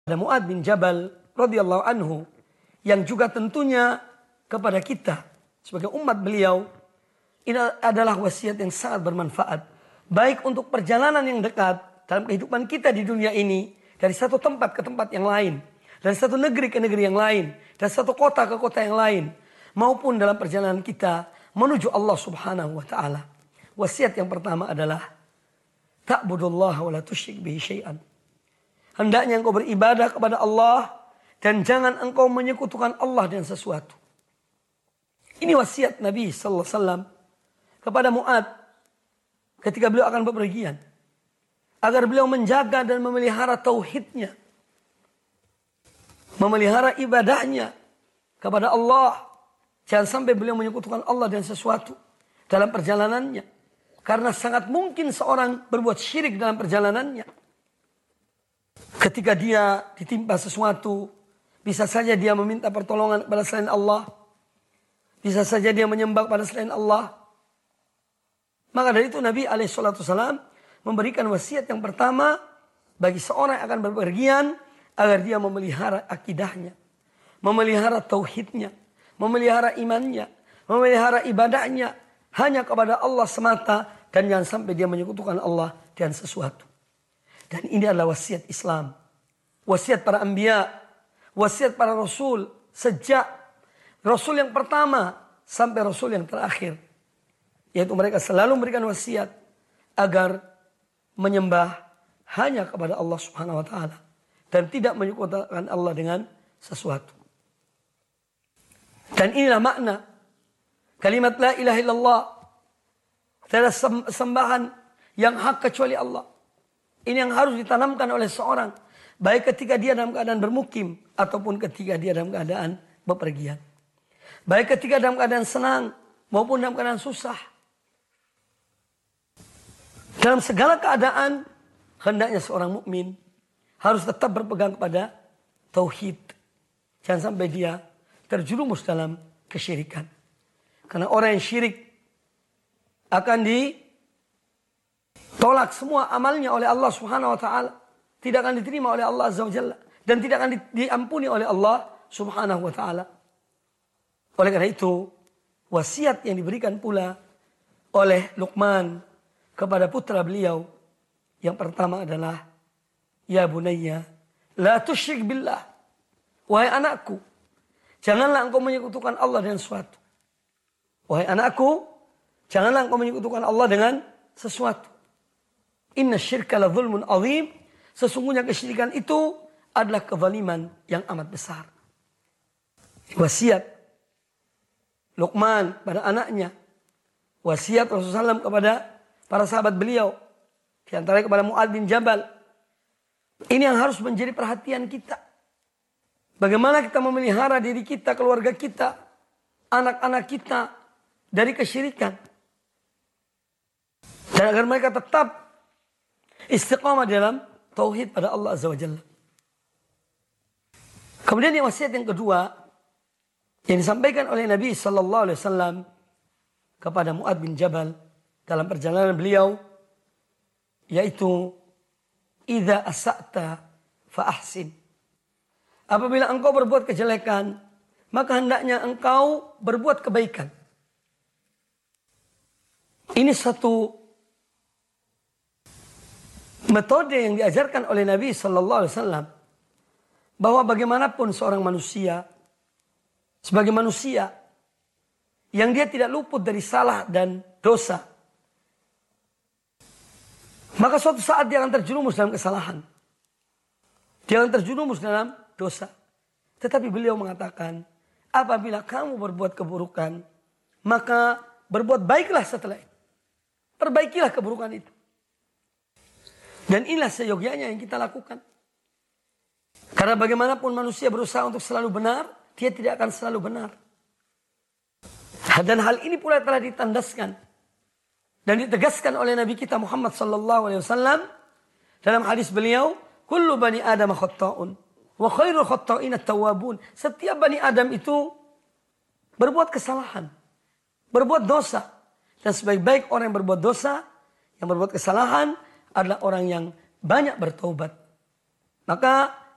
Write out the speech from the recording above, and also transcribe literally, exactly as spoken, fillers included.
Ada Mu'adz bin Jabal radhiyallahu anhu yang juga tentunya kepada kita sebagai umat beliau ini adalah wasiat yang sangat bermanfaat, baik untuk perjalanan yang dekat dalam kehidupan kita di dunia ini, dari satu tempat ke tempat yang lain, dari satu negeri ke negeri yang lain, dari satu kota ke kota yang lain, maupun dalam perjalanan kita menuju Allah Subhanahu wa taala. Wasiat yang pertama adalah ta'budullaha wa la tusyrik bihi syai'an. Hendaknya engkau beribadah kepada Allah dan jangan engkau menyekutukan Allah dengan sesuatu. Ini wasiat Nabi sallallahu alaihi wasallam kepada Mu'adz ketika beliau akan bepergian, agar beliau menjaga dan memelihara tauhidnya, memelihara ibadahnya kepada Allah. Jangan sampai beliau menyekutukan Allah dengan sesuatu dalam perjalanannya, karena sangat mungkin seorang berbuat syirik dalam perjalanannya. Ketika dia ditimpa sesuatu, bisa saja dia meminta pertolongan kepada selain Allah, bisa saja dia menyembah pada selain Allah. Maka dari itu Nabi alaihi salatu wasallam memberikan wasiat yang pertama bagi seorang yang akan berpergian, agar dia memelihara akidahnya, memelihara tauhidnya, memelihara imannya, memelihara ibadahnya hanya kepada Allah semata, dan jangan sampai dia menyekutukan Allah dengan sesuatu. Dan ini adalah wasiat Islam, wasiat para anbiya, wasiat para rasul, sejak rasul yang pertama sampai rasul yang terakhir. Yaitu mereka selalu memberikan wasiat agar menyembah hanya kepada Allah Subhanahu wa taala dan tidak menyekutukan Allah dengan sesuatu. Dan inilah makna kalimat la ilaha illallah, tiada sembahan yang hak kecuali Allah. Ini yang harus ditanamkan oleh seorang, baik ketika dia dalam keadaan bermukim ataupun ketika dia dalam keadaan bepergian. Baik ketika dalam keadaan senang maupun dalam keadaan susah. Dalam segala keadaan, hendaknya seorang mukmin harus tetap berpegang kepada tauhid. Jangan sampai dia terjerumus dalam kesyirikan. Karena orang yang syirik akan ditolak semua amalnya oleh Allah Subhanahu wa taala. Tidak akan diterima oleh Allah Azza wa Jalla. Dan tidak akan diampuni oleh Allah Subhanahu wa taala. Oleh karena itu, wasiat yang diberikan pula oleh Luqman kepada putra beliau yang pertama adalah, ya bunayya la tusyrik billah. Wahai anakku, janganlah engkau menyekutukan Allah dengan sesuatu. Wahai anakku, janganlah engkau menyekutukan Allah dengan sesuatu. Inna syirka la zulmun azim. Sesungguhnya kesyirikan itu adalah kezaliman yang amat besar. Wasiat Luqman pada anaknya. Wasiat Rasulullah shallallahu alaihi wasallam kepada para sahabat beliau. Di antaranya kepada Mu'adz bin Jabal. Ini yang harus menjadi perhatian kita. Bagaimana kita memelihara diri kita, keluarga kita, anak-anak kita dari kesyirikan. Dan agar mereka tetap istiqamah dalam tauhid pada Allah Azza wa Jalla. Kemudian yang wasiat yang kedua yang disampaikan oleh Nabi sallallahu alaihi wasallam kepada Mu'adz bin Jabal dalam perjalanan beliau, yaitu idza asa'ta fa ahsin. Apabila engkau berbuat kejelekan, maka hendaknya engkau berbuat kebaikan. Ini satu metode yang diajarkan oleh Nabi sallallahu alaihi wasallam, bahwa bagaimanapun seorang manusia sebagai manusia yang dia tidak luput dari salah dan dosa, maka suatu saat dia akan terjerumus dalam kesalahan. Dia akan terjerumus dalam dosa. Tetapi beliau mengatakan, apabila kamu berbuat keburukan, maka berbuat baiklah setelah itu. Perbaikilah keburukan itu. Dan inilah seyogyanya yang kita lakukan. Karena bagaimanapun manusia berusaha untuk selalu benar, dia tidak akan selalu benar. Dan hal ini pula telah ditandaskan dan ditegaskan oleh Nabi kita Muhammad sallallahu alaihi wasallam dalam hadis beliau, kullu bani Adam khatta'un wa khairul khatta'in at-tawwabun. Setiap bani Adam itu berbuat kesalahan, berbuat dosa, dan sebaik-baik orang yang berbuat dosa, yang berbuat kesalahan adalah orang yang banyak bertaubat. Maka